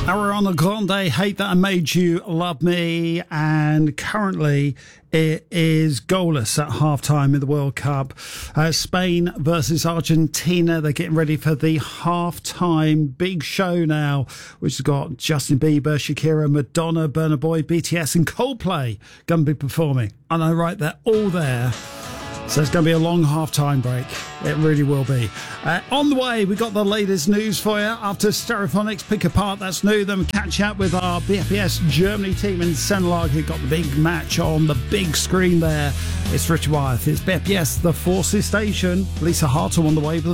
Ariana Grande, Hate That I Made You Love Me, and currently it is goalless at half-time in the World Cup. Spain versus Argentina. They're getting ready for the half-time big show now, which has got Justin Bieber, Shakira, Madonna, Burna Boy, BTS and Coldplay going to be performing. I know, right? They're all there. So it's going to be a long half-time break. It really will be. On the way, we've got the latest news for you. After Stereophonics Pick Apart, that's new. Then we catch up with our BFBS Germany team in Senlaag, who got the big match on the big screen there. It's Richard Wyeth. It's BFBS, the Forces Station. Lisa Hartle on the way with